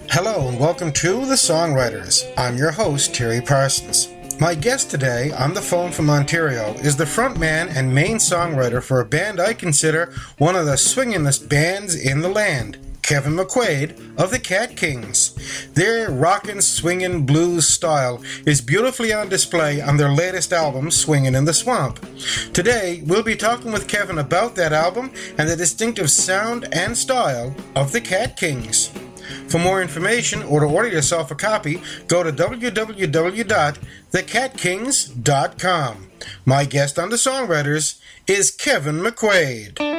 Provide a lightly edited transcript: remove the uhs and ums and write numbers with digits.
Hello and welcome to The Songwriters. I'm your host, Terry Parsons. My guest today on the phone from Ontario is the frontman and main songwriter for a band I consider one of the swingin'est bands in the land, Kevin McQuaid of the Cat Kings. Their rockin', swingin' blues style is beautifully on display on their latest album, Swingin' in the Swamp. Today, we'll be talking with Kevin about that album and the distinctive sound and style of the Cat Kings. For more information or to order yourself a copy, go to www.thecatkings.com. My guest on The Songwriters is Kevin McQuaid.